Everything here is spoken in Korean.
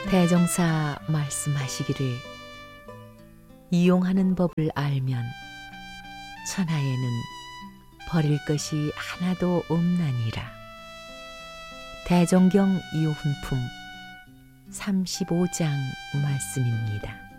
대종사 말씀하시기를 이용하는 법을 알면 천하에는 버릴 것이 하나도 없나니라. 대종경 요훈품 35장 말씀입니다.